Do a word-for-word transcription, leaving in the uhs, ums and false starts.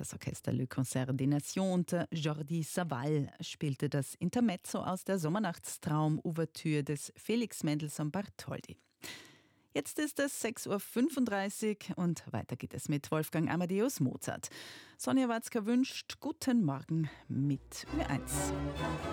Das Orchester Le Concert des Nations unter Jordi Savall spielte das Intermezzo aus der Sommernachtstraum-Ouvertüre des Felix Mendelssohn Bartholdy. Jetzt ist es sechs Uhr fünfunddreißig und weiter geht es mit Wolfgang Amadeus Mozart. Sonja Watzka wünscht guten Morgen mit Ö eins.